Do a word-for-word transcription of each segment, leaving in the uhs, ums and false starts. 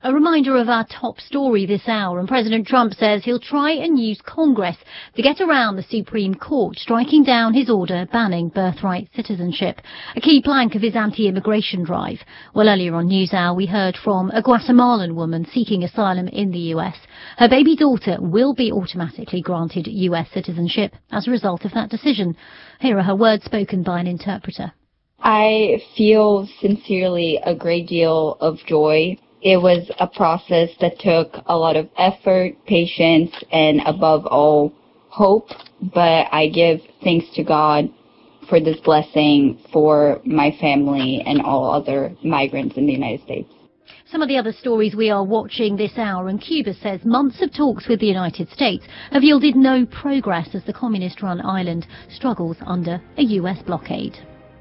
A reminder of our top story this hour, and President Trump says he'll try and use Congress to get around the Supreme Court, striking down his order banning birthright citizenship, a key plank of his anti-immigration drive. Well, earlier on NewsHour, we heard from a Guatemalan woman seeking asylum in the U S. Her baby daughter will be automatically granted U S citizenship as a result of that decision. Here are her words spoken by an interpreter. I feel sincerely a great deal of joy. It was a process that took a lot of effort, patience, and above all, hope. But I give thanks to God for this blessing for my family and all other migrants in the United States. Some of the other stories we are watching this hour, and Cuba says months of talks with the United States have yielded no progress as the communist-run island struggles under a U S blockade.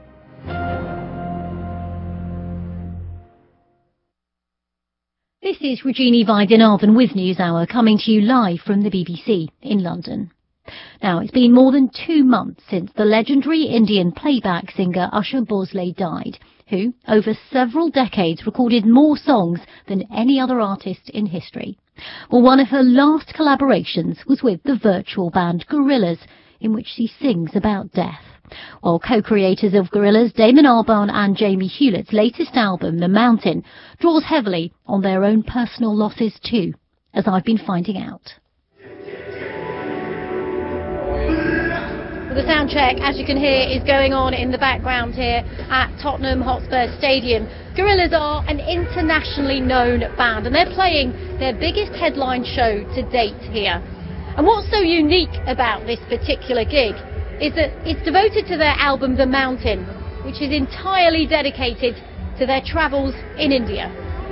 This is Regina Vaidyanathan with NewsHour, coming to you live from the B B C in London. Now, it's been more than two months since the legendary Indian playback singer Usha Bhosle died, who, over several decades, recorded more songs than any other artist in history. Well, one of her last collaborations was with the virtual band Gorillaz, in which she sings about death. While co-creators of Gorillaz, Damon Albarn and Jamie Hewlett's latest album, The Mountain, draws heavily on their own personal losses too, as I've been finding out. Well, the sound check, as you can hear, is going on in the background here at Tottenham Hotspur Stadium. Gorillaz are an internationally known band, and they're playing their biggest headline show to date here. And what's so unique about this particular gig is that it's devoted to their album The Mountain, which is entirely dedicated to their travels in India.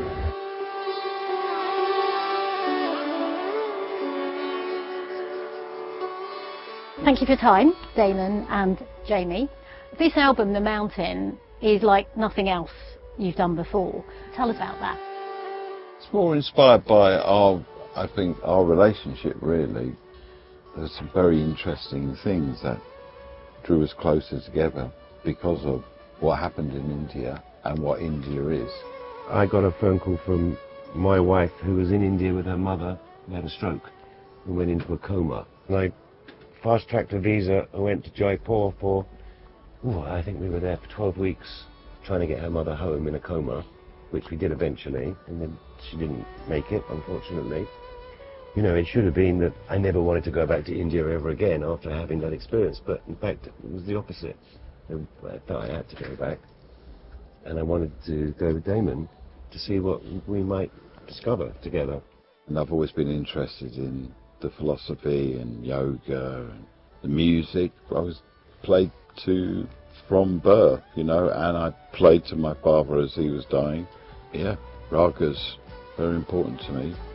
Thank you for your time, Damon and Jamie. This album, The Mountain, is like nothing else you've done before. Tell us about that. It's more inspired by our, I think, our relationship, really. There's some very interesting things that drew us closer together because of what happened in India and what India is. I got a phone call from my wife, who was in India with her mother, who had a stroke and went into a coma. And I fast-tracked a visa and went to Jaipur for, ooh, I think we were there for twelve weeks, trying to get her mother home in a coma, which we did eventually, and then she didn't make it, unfortunately. You know, it should have been that I never wanted to go back to India ever again after having that experience, but in fact it was the opposite. I felt I had to go back, and I wanted to go with Damon to see what we might discover together. And I've always been interested in the philosophy and yoga and the music. I was played to from birth, you know, and I played to my father as he was dying. Yeah, raga's very important to me.